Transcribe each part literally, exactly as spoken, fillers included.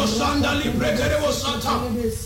Rebo Sanda Librekerebo Sata.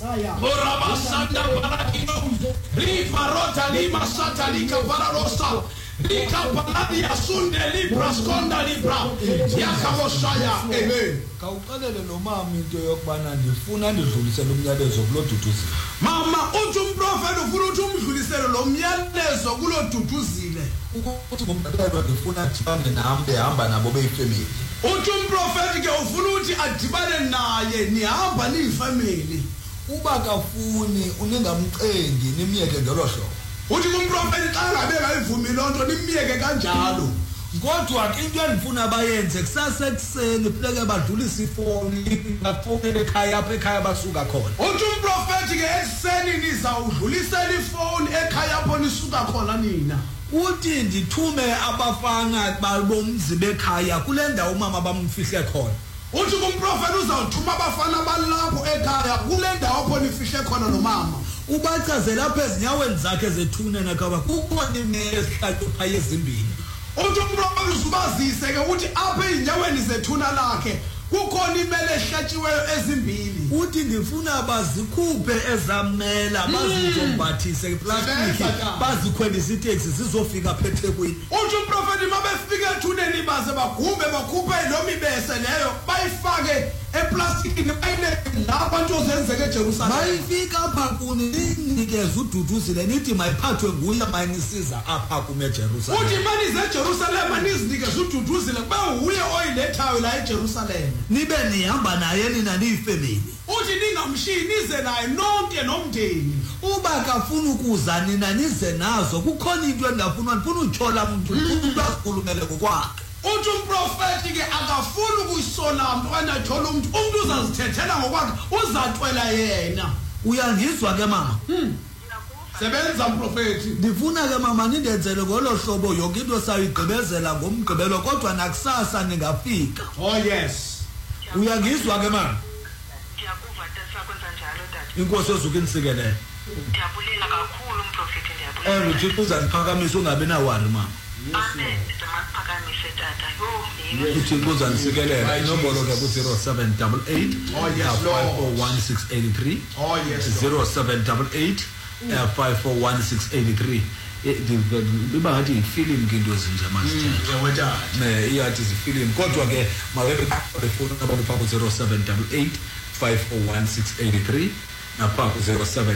Oraba Sanda Parakino. Riva Rota Lima Sata Lika Pararosa. Lika Paladi Asunde Libra Skonda Libra. Yakabosaya. Amen. Kawuqalele lo mama into yokubana ndifuna ndidlulisele umyalezo kuloduduzile. Mama uthi umprofeti ufuna ukuthi umdlulisele lo myalezo kuloduduzile. Ukuthi ngumntwana ndifuna adibane nami behamba nabo beyifamily. Uthi umprofeti ke ufuna ukuthi adibane naye nihamba niyifamily. Uba kafuni uningamqengi nimyeke ngelo hlobo. Uthi umprofeti xa ngabe ngayivumi lonto nimyeke kanjalo. Kodwa ke into endifuna bayenze kusasa ekseni funeka badlulise ifoni bafowunele ekhaya apha ekhaya basuka khona. Uthi umprofeti ke ekseni nizawudlulisela ifoni ekhaya apho nisuka khona nina. Uthi ndithume abafana balomzi bekhaya kule ndawo umama bamfihle khona. Uthi umprofeti uzawuthuma abafana balapho ekhaya kule ndawo apho nifihle khona nomama. Ubachazela lapha ezinyaweni zakhe zethune nakaba kukhona inesihlathu phaya ezimbini. Uthi umprofeti uzubazise ke ukuthi apha ezinyaweni zethuna lakhe kukhona imele ehlatshiweyo ezimbili. Uthi ndifuna bazikhuphe ezamela bazizombathise plastic bazikhwelisa itaxi zizofika phethekwini. Uthi umprofeti mabefika ethuneni baze bagumbe bakhuphe lo mibese leyo bayifake eplastikini bayile lapha nto zenzeke eJerusalem. Bayifika apha kuni ninikeze ududuzile nithi mayiphathwe nguye mayinisiza apha kume eJerusalem. Uthi manize eJerusalem nizinikeze ududuzile kube huye oyilethayo la eJerusalem. Nibe nihamba naye nina niyifamily. Uthi ningamshiyi nize naye nonke nomndeni. Uba kafuna ukuza nina nize nazo kukhona into engafuna ndifuna utshola umuntu umuntu asikhulumele ngokwakhe. Uthi umprofeti ke akafuni ukuyisola umuntu anathola umuntu umuntu uzazithethela ngokwakhe uzatwela yena. Uyangizwa ke mama? Hmm. Sebenza umprofeti. Ndifuna ke mama nindenzele ngolo hlobo yonke into sayigqibezela ngomgqibelo kodwa nakusasa ningafika. Oh yes. Uyangizwa ke mama? Ndiyakuva tata kwenza njalo tata. Inkosi ezukinisikelele. Ndiyabulela kakhulu umprofeti ndiyabulela. Eh uthi uzaniphakamisa ungabe na worry mama. Amen. Ndimaphakamisa tata. Yo, uthi uzanisikelele inombolo ke ku zero seven eight eight five four one six eight three. Oh yes. zero seven eight eight five four one six eight three. Biba ngathi ifilm ke into ezinje manje. Yewetha. Ne iyathi izifilm kodwa ke mawebe befuna abantu pha ku zero seven eight eight five four one six eight three napha ku zero seven